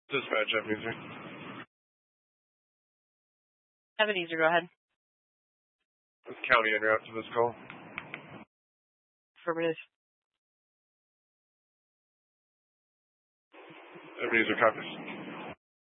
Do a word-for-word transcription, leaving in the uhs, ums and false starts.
Dispatch, Ebenezer. Ebenezer, go ahead. This county en route to this call. Affirmative. Ebenezer copies.